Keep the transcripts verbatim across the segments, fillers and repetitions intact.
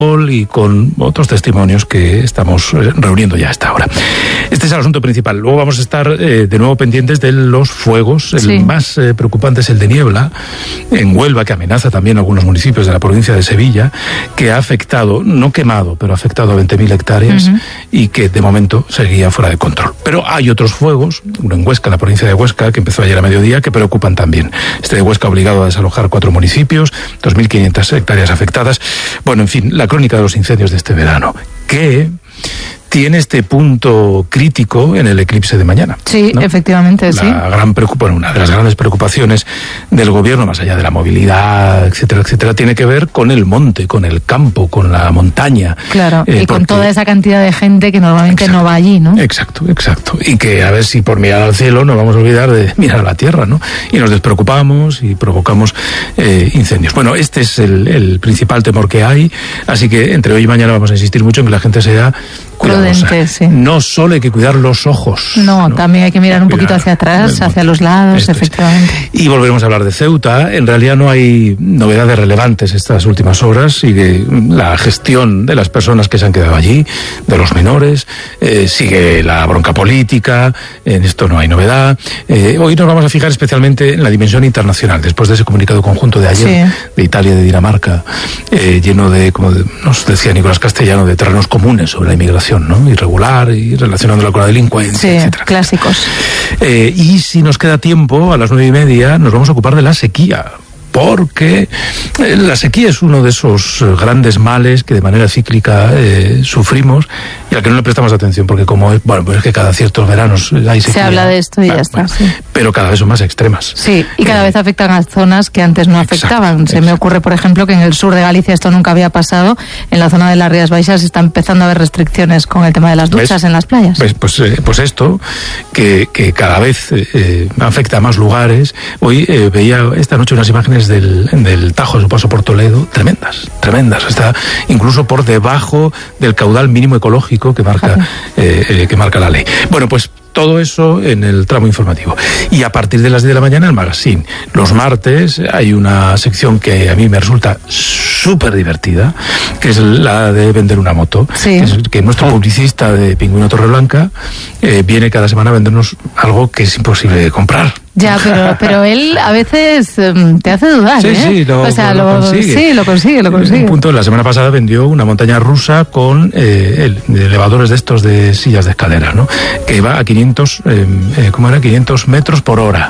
y con otros testimonios que estamos reuniendo ya a esta hora. Este es el asunto principal. Luego vamos a estar eh, de nuevo pendientes de los fuegos. El sí. más eh, preocupante es el de niebla en Huelva, que amenaza también a algunos municipios de la provincia de Sevilla, que ha afectado, no quemado, pero ha afectado a veinte mil hectáreas uh-huh. y que de momento seguía fuera de control. Pero hay otros fuegos, uno en Huesca, en la provincia de Huesca, que empezó ayer a mediodía, que preocupan también. Este de Huesca ha obligado a desalojar cuatro municipios, dos mil quinientas hectáreas afectadas. Bueno, en fin, la crónica de los incendios de este verano, que tiene este punto crítico en el eclipse de mañana. Sí, ¿no? Efectivamente, la sí. Gran preocupa, una de las grandes preocupaciones del gobierno, más allá de la movilidad, etcétera, etcétera, tiene que ver con el monte, con el campo, con la montaña. Claro, eh, y con porque... toda esa cantidad de gente que normalmente exacto, no va allí, ¿no? Exacto, exacto. Y que a ver si por mirar al cielo nos vamos a olvidar de mirar a la tierra, ¿no? Y nos despreocupamos y provocamos eh, incendios. Bueno, este es el, el principal temor que hay, así que entre hoy y mañana vamos a insistir mucho en que la gente sea prudente, sí. No solo hay que cuidar los ojos. No, ¿no? También hay que mirar un poquito hacia atrás, hacia los lados, Esto efectivamente. Es. Y volveremos a hablar de Ceuta. En realidad no hay novedades relevantes estas últimas horas. Sigue la gestión de las personas que se han quedado allí, de los menores. Eh, sigue la bronca política. En esto no hay novedad. Eh, hoy nos vamos a fijar especialmente en la dimensión internacional, después de ese comunicado conjunto de ayer, sí. de Italia y de Dinamarca, eh, lleno de, como nos decía Nicolás Castellano, de terrenos comunes sobre la inmigración, ¿no? Irregular y relacionándola con la delincuencia, sí, etcétera. Clásicos. Eh, y si nos queda tiempo, a las nueve y media nos vamos a ocupar de la sequía. Porque la sequía es uno de esos grandes males que de manera cíclica eh, sufrimos y al que no le prestamos atención, porque como es, bueno, pues es que cada ciertos veranos hay sequía. Se habla de esto y ah, ya está, bueno, sí. Pero cada vez son más extremas. Sí, y cada eh, vez afectan a zonas que antes no afectaban. Exacto, Se exacto. me ocurre, por ejemplo, que en el sur de Galicia esto nunca había pasado. En la zona de las Rías Baixas está empezando a haber restricciones con el tema de las duchas ¿Ves? en las playas. ¿Ves? Pues, eh, pues esto, que, que cada vez eh, afecta a más lugares. Hoy eh, veía esta noche unas imágenes del, del el Tajo de su paso por Toledo, tremendas, tremendas, está incluso por debajo del caudal mínimo ecológico que marca, eh, eh, que marca la ley. Bueno, pues todo eso en el tramo informativo. Y a partir de las diez de la mañana el magazine. Los martes hay una sección que a mí me resulta súper divertida, que es la de vender una moto. Sí. Que, es, que nuestro publicista de Pingüino Torreblanca eh, viene cada semana a vendernos algo que es imposible de comprar. Ya, pero pero él a veces um, te hace dudar, sí, ¿eh? Sí, lo, o sea, lo, lo, lo consigue. Sí, lo consigue, lo consigue. Un punto, la semana pasada vendió una montaña rusa con eh, el, de elevadores de estos de sillas de escalera, ¿no? Que iba a quinientos, eh, eh, ¿cómo era? quinientos metros por hora.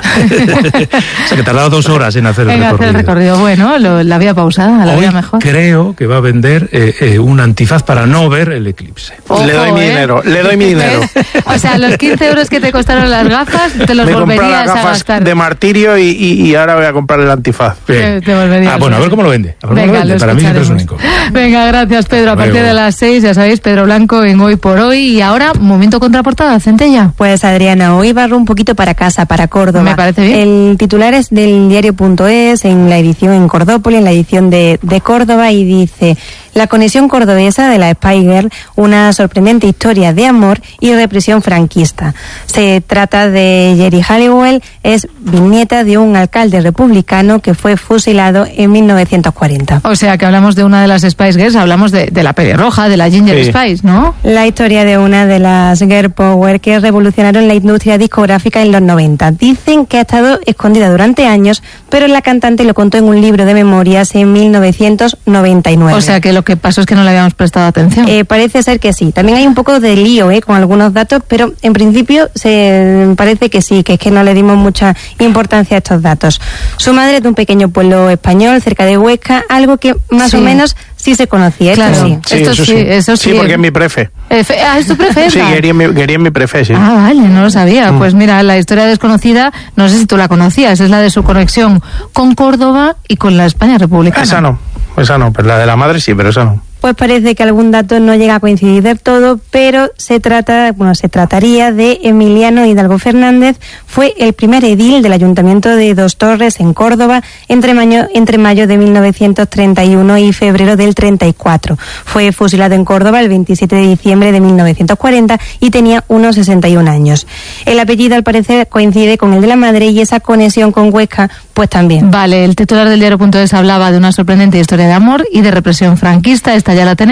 O sea, que tardaba dos horas en hacer el en recorrido. Hacer el recorrido. Bueno, lo, la vía pausada, la Hoy vía mejor. Creo que va a vender eh, eh, un antifaz para no ver el eclipse. Ojo, le doy ¿eh? mi dinero, le doy mi dinero. O sea, los quince euros que te costaron las gafas, te los Me volverías las gafas a gastar. De Martín Y, y, y ahora voy a comprar el antifaz. Te, te ah, bueno, a ver cómo lo vende. A ver Venga, cómo lo vende. Para mí siempre es un incómodo. Venga, gracias, Pedro. A partir de las seis, ya sabéis, Pedro Blanco en Hoy por Hoy. Y ahora, momento contraportada, Centella. Pues Adriana, hoy barro un poquito para casa, para Córdoba. Me parece bien. El titular es del diario punto es, en la edición en Cordópolis, en la edición de, de Córdoba, y dice: la conexión cordobesa de la Spy Girl, una sorprendente historia de amor y represión franquista. Se trata de Jerry Halliwell, es bisnieta de un alcalde republicano que fue fusilado en mil novecientos cuarenta. O sea que hablamos de una de las Spice Girls, hablamos de, de la pelirroja, de la Ginger sí. Spice, ¿no? La historia de una de las Girl Power que revolucionaron la industria discográfica en los noventa. Dicen que ha estado escondida durante años, pero la cantante lo contó en un libro de memorias en mil novecientos noventa y nueve. O sea que lo que pasó es que no le habíamos prestado atención. Eh, parece ser que sí. También hay un poco de lío eh, con algunos datos, pero en principio se parece que sí, que es que no le dimos mucha importancia a estos datos. Su madre es de un pequeño pueblo español cerca de Huesca, algo que más sí. o menos sí se conocía. Claro, esto sí. Sí, esto eso sí, sí, eso sí. Sí, porque es mi prefe. Eh, fe, ah, ¿es tu prefe? Sí, quería mi, quería mi prefe, sí. Ah, vale, no lo sabía. Mm. Pues mira, la historia desconocida, no sé si tú la conocías, es la de su conexión con Córdoba y con la España republicana. Esa no, esa no, pero la de la madre sí, pero esa no. Pues parece que algún dato no llega a coincidir del todo, pero se trata, bueno, se trataría de Emiliano Hidalgo Fernández. Fue el primer edil del Ayuntamiento de Dos Torres en Córdoba entre mayo, entre mayo de mil novecientos treinta y uno y febrero del treinta y cuatro. Fue fusilado en Córdoba el veintisiete de diciembre de mil novecientos cuarenta y tenía unos sesenta y un años. El apellido al parecer coincide con el de la madre y esa conexión con Huesca pues también. Vale, el titular del diario punto es hablaba de una sorprendente historia de amor y de represión franquista. Esta ya la tenemos.